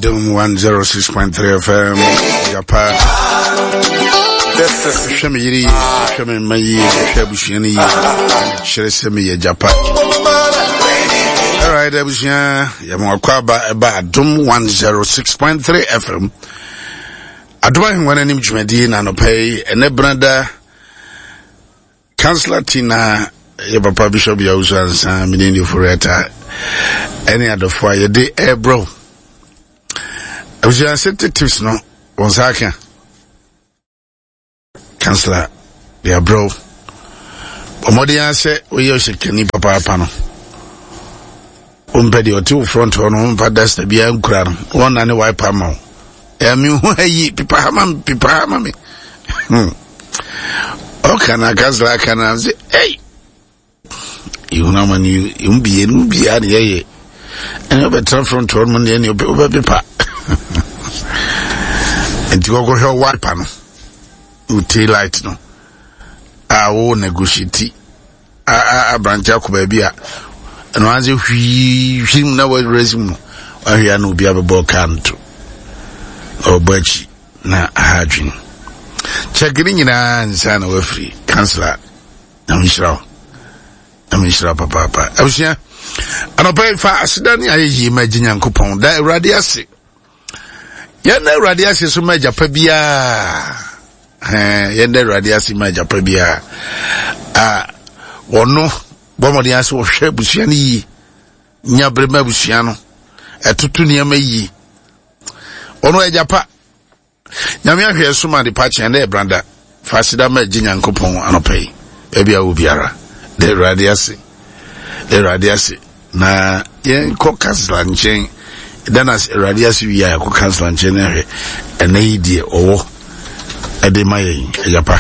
Adum 106.3 FM. Yapa. Shame yiri, shame mayi, shabushini, shresemi Japa. All right, Abushia, Yamakwaba about Adum 106.3 FM. Aduma when any Jumedi and pay and a brother Councillor Tina, Papa Bishop Yausa and Sam Minini Fureta. Any other fire day, bro. I was just said tips no was haka. Councillor, they are bro. Omodia said we yoshi keni papa pano. Umpedi or two front on that's the beer crown. One and a wipe ammo. Emu hey pipa hamami. Okay, na Councillor can I say, hey. You know when you be and ye. And you better front tournament and you be pa. And you go here white panel. You tea light no. I will negotiate. I branch out baby. And once you him never resume. I hear no be able to can't. Or birch na hardin. Checking in and sign away free. Councillor. I'm sure. Papa. I was here. And I pay fast. Then I imagine young coupon. That radiasi. Yende radiasi so major pebia. Yende radiasi major pebia. Wono. Bomodias was shebusiani. Nyabrema busiano. A tutunia meyi. Ono ejapa. Nyamia here suma the patch and there branda. Fasida majin young coupon and pay. Ebia ubiara. The radiasi na yen ko Councillor nchen then as radiasi wi ya ko Councillor nchen ene die owo ede maye yapa